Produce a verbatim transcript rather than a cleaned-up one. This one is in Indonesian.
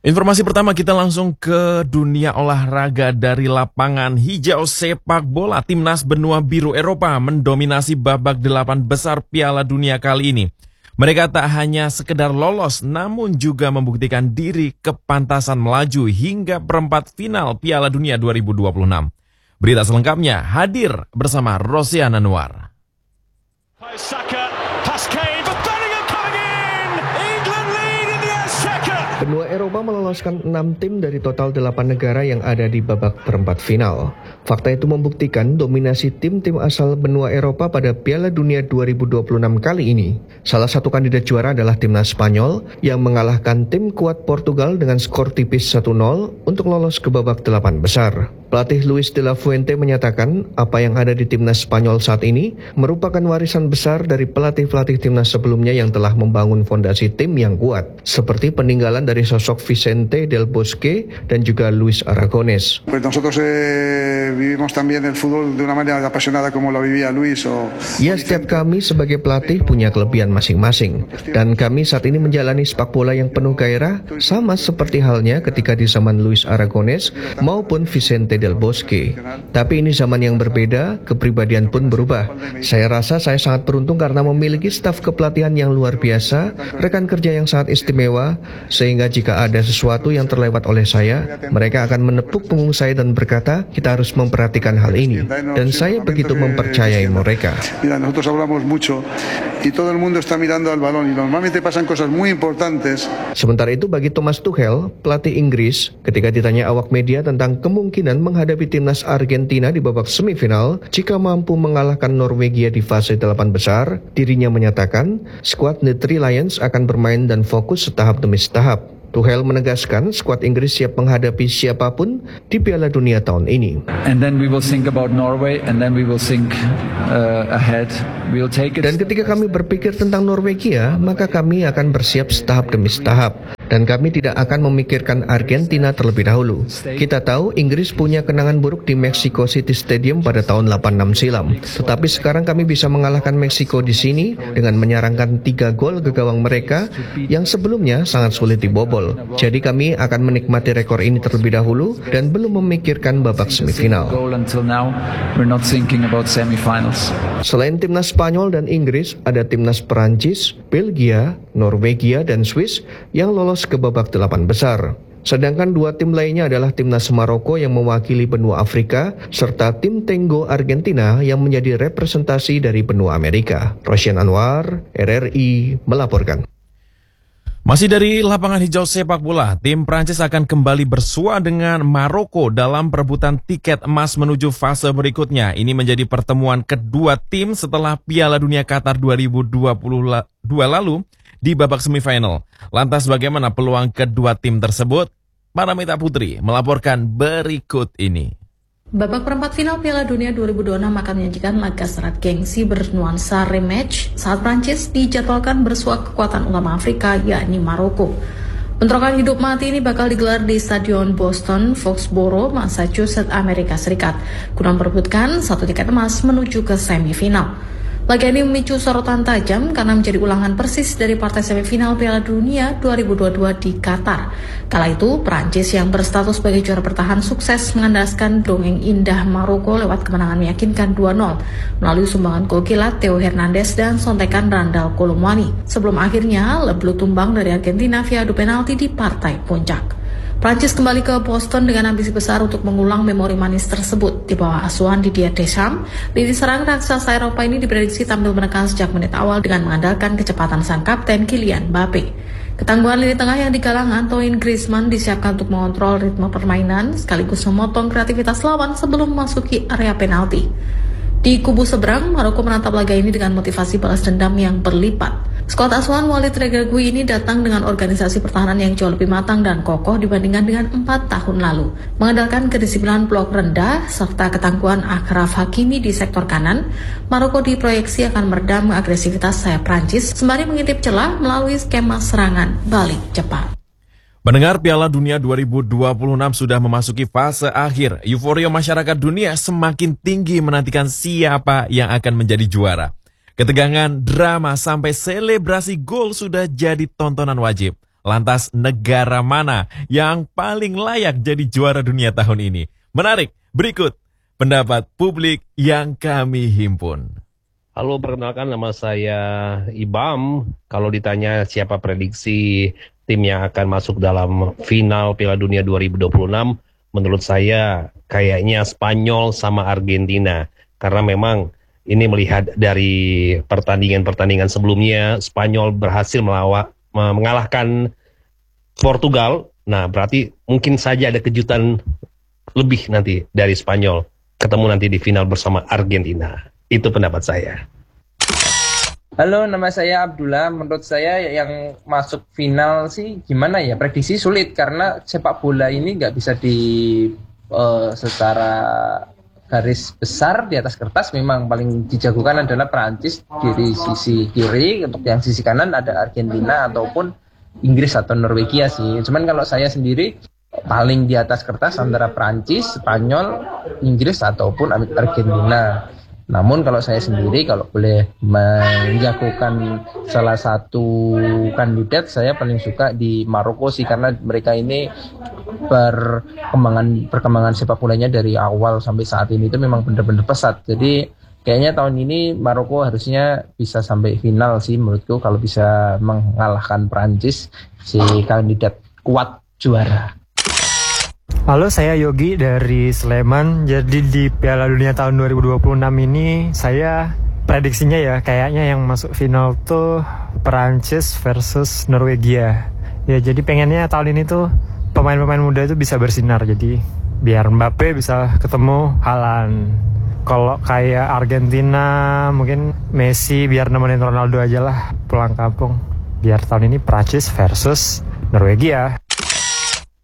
Informasi pertama kita langsung ke dunia olahraga dari lapangan hijau sepak bola. Timnas benua biru Eropa mendominasi babak delapan besar Piala Dunia kali ini. Mereka tak hanya sekedar lolos namun juga membuktikan diri kepantasan melaju hingga perempat final Piala Dunia dua ribu dua puluh enam. Berita selengkapnya hadir bersama Rosian Anwar. Benua Eropa meloloskan enam tim dari total delapan negara yang ada di babak perempat final. Fakta itu membuktikan dominasi tim-tim asal benua Eropa pada Piala Dunia dua ribu dua puluh enam kali ini. Salah satu kandidat juara adalah timnas Spanyol yang mengalahkan tim kuat Portugal dengan skor tipis satu nol untuk lolos ke babak delapan besar. Pelatih Luis de la Fuente menyatakan apa yang ada di timnas Spanyol saat ini merupakan warisan besar dari pelatih-pelatih timnas sebelumnya yang telah membangun fondasi tim yang kuat, seperti peninggalan dari sosok Vicente del Bosque dan juga Luis Aragonés. Pues nosotros eh, vivimos también el fútbol de una manera apasionada como lo vivía Luis. O... Ya, setiap kami sebagai pelatih punya kelebihan masing-masing, dan kami saat ini menjalani sepak bola yang penuh gairah, sama seperti halnya ketika di zaman Luis Aragonés maupun Vicente del Bosque. Tapi ini zaman yang berbeda, kepribadian pun berubah. Saya rasa saya sangat beruntung karena memiliki staf kepelatihan yang luar biasa, rekan kerja yang sangat istimewa, sehingga jika ada sesuatu yang terlewat oleh saya, mereka akan menepuk punggung saya dan berkata, kita harus memperhatikan hal ini. Dan saya begitu mempercayai mereka. Mira, nosotros hablamos mucho y todo el mundo está mirando al balón y normalmente pasan cosas muy importantes. Sementara itu bagi Thomas Tuchel, pelatih Inggris, ketika ditanya awak media tentang kemungkinan menghadapi timnas Argentina di babak semifinal jika mampu mengalahkan Norwegia di fase delapan besar, dirinya menyatakan skuad The Three Lions akan bermain dan fokus setahap demi setahap. Tuchel menegaskan skuad Inggris siap menghadapi siapapun di Piala Dunia tahun ini. And then we will think about Norway and then we will think uh, ahead. We'll take it. Dan ketika kami berpikir tentang Norwegia, maka kami akan bersiap setahap demi setahap. Dan kami tidak akan memikirkan Argentina terlebih dahulu. Kita tahu Inggris punya kenangan buruk di Mexico City Stadium pada tahun delapan enam silam. Tetapi sekarang kami bisa mengalahkan Meksiko di sini dengan menyarangkan tiga gol ke gawang mereka yang sebelumnya sangat sulit dibobol. Jadi kami akan menikmati rekor ini terlebih dahulu dan belum memikirkan babak semifinal. Selain timnas Spanyol dan Inggris, ada timnas Perancis, Belgia, Norwegia, dan Swiss yang lolos ke babak delapan besar. Sedangkan dua tim lainnya adalah timnas Maroko yang mewakili benua Afrika serta tim Tenggo Argentina yang menjadi representasi dari benua Amerika. Rosian Anwar, R R I, melaporkan. Masih dari lapangan hijau sepak bola, tim Prancis akan kembali bersua dengan Maroko dalam perebutan tiket emas menuju fase berikutnya. Ini menjadi pertemuan kedua tim setelah Piala Dunia Qatar dua ribu dua puluh dua lalu di babak semifinal. Lantas bagaimana peluang kedua tim tersebut? Paramita Putri melaporkan berikut ini. Babak perempat final Piala Dunia dua ribu dua puluh enam akan menyajikan laga serat gengsi bernuansa rematch saat Prancis dijadwalkan bersua kekuatan utama Afrika yakni Maroko. Bentrokan hidup mati ini bakal digelar di Stadion Boston Foxborough, Massachusetts, Amerika Serikat, guna memperebutkan satu tiket emas menuju ke semifinal. Laga ini memicu sorotan tajam karena menjadi ulangan persis dari partai semifinal Piala Dunia dua ribu dua puluh dua di Qatar. Kala itu, Prancis yang berstatus sebagai juara bertahan sukses mengandaskan dongeng indah Maroko lewat kemenangan meyakinkan dua nol melalui sumbangan gol kilat Theo Hernandez dan sontekan Randal Kolo Muani. Sebelum akhirnya leblu tumbang dari Argentina via adu penalti di partai puncak. Prancis kembali ke Boston dengan ambisi besar untuk mengulang memori manis tersebut. Di bawah asuhan Didier Deschamps, lini serang raksasa Eropa ini diprediksi tampil menekan sejak menit awal dengan mengandalkan kecepatan sang kapten Kylian Mbappe. Ketangguhan lini tengah yang digalang Antoine Griezmann disiapkan untuk mengontrol ritme permainan sekaligus memotong kreativitas lawan sebelum memasuki area penalti. Di kubu seberang, Maroko menatap laga ini dengan motivasi balas dendam yang berlipat. Skuad asuhan Walid Regragui ini datang dengan organisasi pertahanan yang jauh lebih matang dan kokoh dibandingkan dengan empat tahun lalu. Mengandalkan kedisiplinan blok rendah serta ketangguhan Achraf Hakimi di sektor kanan, Maroko diproyeksi akan meredam agresivitas sayap Prancis sembari mengintip celah melalui skema serangan balik cepat. Pendengar, Piala Dunia dua ribu dua puluh enam sudah memasuki fase akhir. Euforia masyarakat dunia semakin tinggi menantikan siapa yang akan menjadi juara. Ketegangan, drama, sampai selebrasi gol sudah jadi tontonan wajib. Lantas negara mana yang paling layak jadi juara dunia tahun ini? Menarik, berikut pendapat publik yang kami himpun. Halo, perkenalkan nama saya Ibam. Kalau ditanya siapa prediksi tim yang akan masuk dalam final Piala Dunia dua ribu dua puluh enam, menurut saya kayaknya Spanyol sama Argentina. Karena memang ini melihat dari pertandingan-pertandingan sebelumnya, Spanyol berhasil melawak, mengalahkan Portugal. Nah, berarti mungkin saja ada kejutan lebih nanti dari Spanyol. Ketemu nanti di final bersama Argentina. Itu pendapat saya. Halo, nama saya Abdullah. Menurut saya yang masuk final sih gimana ya? Prediksi sulit karena sepak bola ini nggak bisa di uh, secara garis besar di atas kertas. Memang paling dijagokan adalah Perancis di sisi kiri, untuk yang sisi kanan ada Argentina ataupun Inggris atau Norwegia sih. Cuman kalau saya sendiri paling di atas kertas antara Perancis, Spanyol, Inggris ataupun Argentina. Namun kalau saya sendiri kalau boleh menjagokan salah satu kandidat, saya paling suka di Maroko sih, karena mereka ini perkembangan perkembangan sepak bolanya dari awal sampai saat ini itu memang benar-benar pesat. Jadi kayaknya tahun ini Maroko harusnya bisa sampai final sih menurutku, kalau bisa mengalahkan Prancis, si kandidat kuat juara. Halo, saya Yogi dari Sleman. Jadi di Piala Dunia tahun dua ribu dua puluh enam ini saya prediksinya ya kayaknya yang masuk final tuh Perancis versus Norwegia. Ya jadi pengennya tahun ini tuh pemain-pemain muda itu bisa bersinar, jadi biar Mbappe bisa ketemu Haaland. Kalau kayak Argentina mungkin Messi biar nemenin Ronaldo aja lah pulang kampung. Biar tahun ini Perancis versus Norwegia.